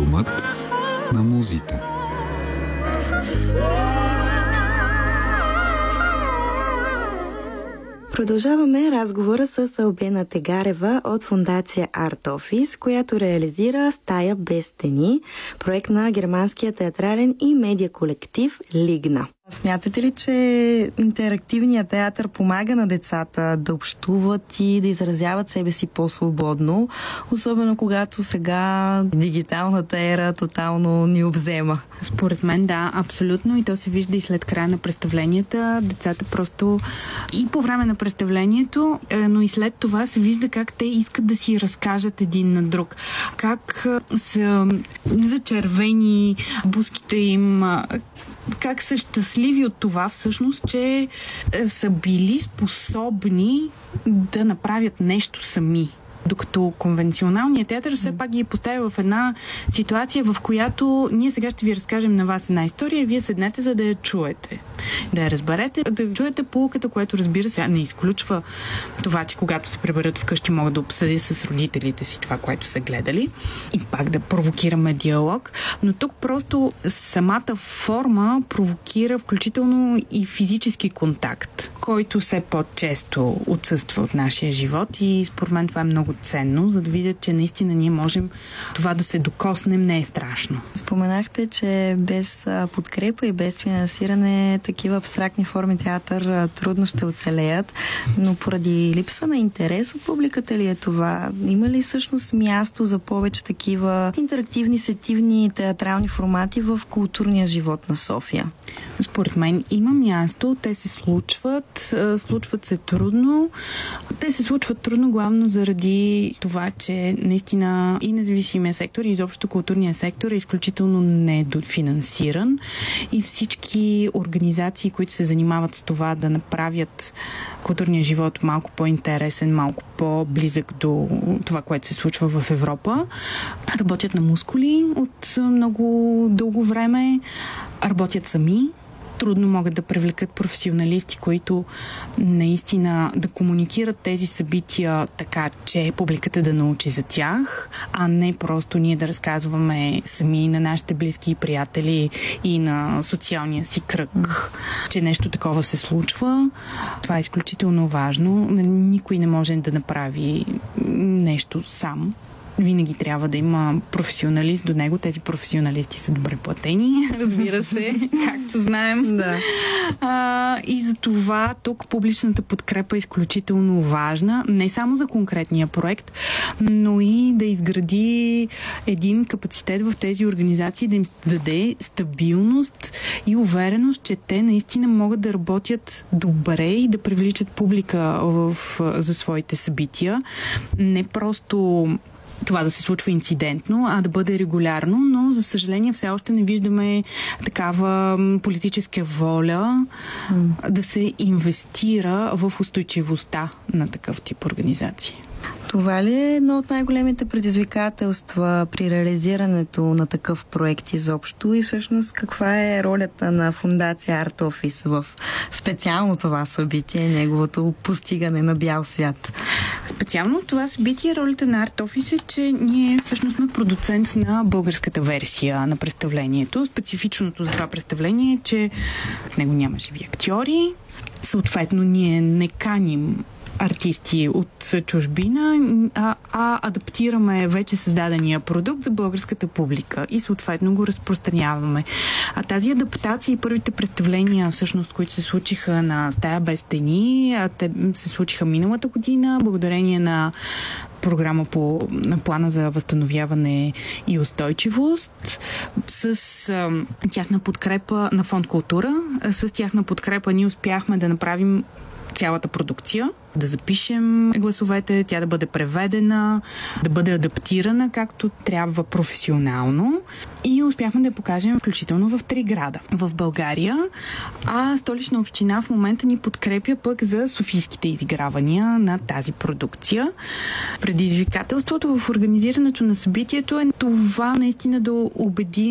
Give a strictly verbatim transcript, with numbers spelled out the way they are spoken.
Домът на музите. Продължаваме разговора с Албена Тегарева от фондация Art Office, която реализира Стая без стени, проект на германския театрален и медиа колектив Лигна. Смятате ли, че интерактивният театър помага на децата да общуват и да изразяват себе си по-свободно, особено когато сега дигиталната ера тотално ни обзема? Според мен да, абсолютно, и то се вижда и след края на представленията. Децата просто и по време на представлението, но и след това се вижда как те искат да си разкажат един на друг. Как са зачервени бузките им, как са щастливи от това всъщност, че са били способни да направят нещо сами. Докато конвенционалният театър все пак ги поставя в една ситуация, в която ние сега ще ви разкажем на вас една история и вие седнете, за да я чуете. Да я разберете, да чуете поуката, което, разбира се, не изключва това, че когато се приберат вкъщи, могат да обсъдят с родителите си това, което са гледали и пак да провокираме диалог. Но тук просто самата форма провокира включително и физически контакт, който все по-често отсъства от нашия живот, и според мен това е много ценно, за да видят, че наистина ние можем това да се докоснем, не е страшно. Споменахте, че без подкрепа и без финансиране такива абстрактни форми театър трудно ще оцелеят, но поради липса на интерес от публиката ли е това? Има ли всъщност място за повече такива интерактивни, сетивни театрални формати в културния живот на София? Според мен има място, те се случват, случват се трудно. Те се случват трудно главно заради това, че наистина и независимия сектор, и изобщо културния сектор е изключително недофинансиран, и всички организации, които се занимават с това да направят културния живот малко по-интересен, малко по-близък до това, което се случва в Европа, работят на мускули от много дълго време, работят сами, трудно могат да привлекат професионалисти, които наистина да комуникират тези събития така, че публиката да научи за тях, а не просто ние да разказваме сами на нашите близки и приятели и на социалния си кръг, че нещо такова се случва. Това е изключително важно. Никой не може да направи нещо сам. Винаги трябва да има професионалист до него. Тези професионалисти са добре платени, разбира се, както знаем. Да. А, и за това тук публичната подкрепа е изключително важна, не само за конкретния проект, но и да изгради един капацитет в тези организации, да им даде стабилност и увереност, че те наистина могат да работят добре и да привличат публика в, за своите събития. Не просто това да се случва инцидентно, а да бъде регулярно, но за съжаление все още не виждаме такава политическа воля mm. да се инвестира в устойчивостта на такъв тип организации. Това ли е едно от най-големите предизвикателства при реализирането на такъв проект изобщо, и всъщност каква е ролята на фондация Art Office в специално това събитие, неговото постигане на бял свят? Специално това събитие, ролята на Art Office е, че ние всъщност сме продуцент на българската версия на представлението. Специфичното за това представление е, че в него няма живи актьори. Съответно, ние не каним артисти от чужбина, а, а адаптираме вече създадения продукт за българската публика и съответно го разпространяваме. А тази адаптация и първите представления, всъщност, които се случиха на Стая без стени, а те се случиха миналата година, благодарение на програма по на плана за възстановяване и устойчивост, с а, тяхна подкрепа на Фонд култура. С тяхна подкрепа ние успяхме да направим цялата продукция, да запишем гласовете, тя да бъде преведена, да бъде адаптирана както трябва професионално, и успяхме да я покажем включително в три града в България, а Столична община в момента ни подкрепя пък за софийските изигравания на тази продукция. Предизвикателството в организирането на събитието е това наистина да убеди